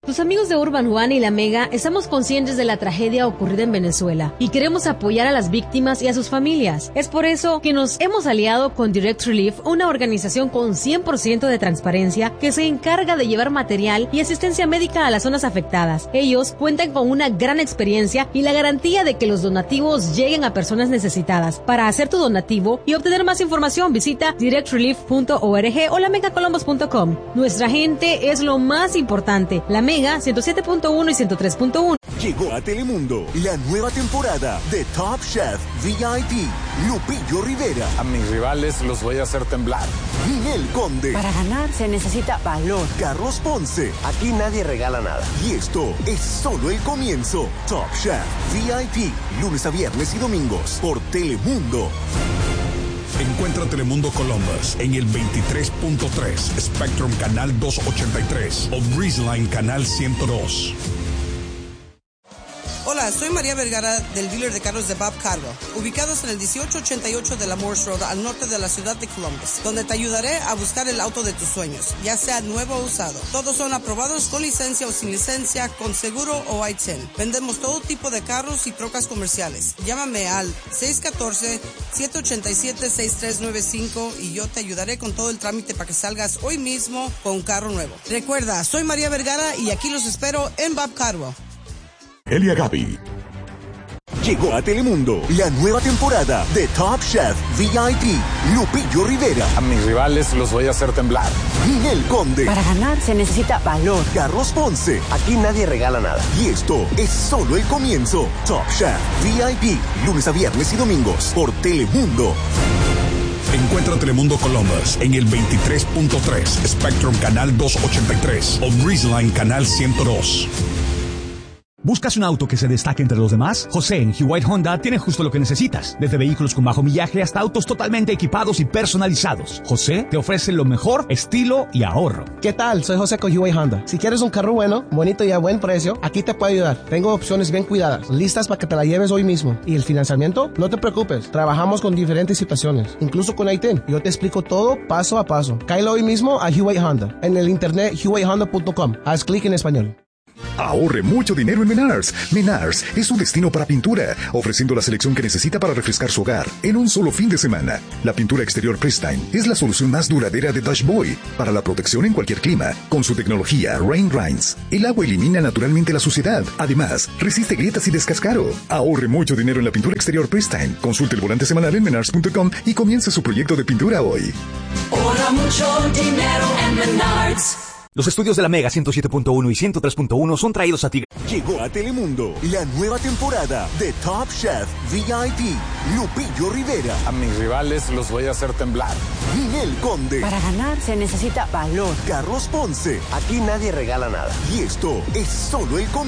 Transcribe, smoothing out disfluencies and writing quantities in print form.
Tus amigos de Urban One y La Mega estamos conscientes de la tragedia ocurrida en Venezuela y queremos apoyar a las víctimas y a sus familias. Es por eso que nos hemos aliado con Direct Relief, una organización con 100% de transparencia que se encarga de llevar material y asistencia médica a las zonas afectadas. Ellos cuentan con una gran experiencia y la garantía de que los donativos lleguen a personas necesitadas. Para hacer tu donativo y obtener más información, visita directrelief.org o lamegacolumbus.com. Nuestra gente es lo más importante. La Mega 107.1 y 103.1. Llegó a Telemundo la nueva temporada de Top Chef VIP. Lupillo Rivera. A mis rivales los voy a hacer temblar. Ninel Conde. Para ganar se necesita valor. Carlos Ponce. Aquí nadie regala nada. Y esto es solo el comienzo. Top Chef VIP. Lunes a viernes y domingos por Telemundo. Encuentra Telemundo Columbus en el 23.3, Spectrum Canal 283 o Breezeline Canal 102. Hola, soy María Vergara del dealer de carros de Bob Cargo, ubicados en el 1888 de la Morse Road al norte de la ciudad de Columbus, donde te ayudaré a buscar el auto de tus sueños, ya sea nuevo o usado. Todos son aprobados con licencia o sin licencia, con seguro o I-10. Vendemos todo tipo de carros y trocas comerciales. Llámame al 614-787-6395 y yo te ayudaré con todo el trámite para que salgas hoy mismo con un carro nuevo. Recuerda, soy María Vergara y aquí los espero en Bob Cargo. Elia Gaby. Llegó a Telemundo la nueva temporada de Top Chef VIP. Lupillo Rivera. A mis rivales los voy a hacer temblar. Ninel Conde. Para ganar se necesita valor. Carlos Ponce. Aquí nadie regala nada. Y esto es solo el comienzo. Top Chef VIP. Lunes a viernes y domingos por Telemundo. Encuentra Telemundo Columbus en el 23.3, Spectrum Canal 283 o Breezeline Canal 102. ¿Buscas un auto que se destaque entre los demás? José en White Honda tiene justo lo que necesitas, desde vehículos con bajo millaje hasta autos totalmente equipados y personalizados. José te ofrece lo mejor, estilo y ahorro. ¿Qué tal? Soy José con White Honda. Si quieres un carro bueno, bonito y a buen precio, aquí te puedo ayudar. Tengo opciones bien cuidadas, listas para que te la lleves hoy mismo. ¿Y el financiamiento? No te preocupes, trabajamos con diferentes situaciones, incluso con ITIN. Yo te explico todo paso a paso. Cáelo hoy mismo a White Honda, en el internet hueyhonda.com. Haz clic en español. Ahorre mucho dinero en Menards. Menards es su destino para pintura, ofreciendo la selección que necesita para refrescar su hogar en un solo fin de semana. La pintura exterior Prestine es la solución más duradera de Dashboy para la protección en cualquier clima, con su tecnología Rain Rinse. El agua elimina naturalmente la suciedad. Además, resiste grietas y descascaro. Ahorre mucho dinero en la pintura exterior Prestine. Consulte el volante semanal en menards.com y comience su proyecto de pintura hoy. Ahorra mucho dinero en Menards. Los estudios de la Mega 107.1 y 103.1 son traídos a ti. Llegó a Telemundo la nueva temporada de Top Chef VIP. Lupillo Rivera. A mis rivales los voy a hacer temblar. Ninel Conde. Para ganar se necesita valor. Carlos Ponce. Aquí nadie regala nada. Y esto es solo el comienzo.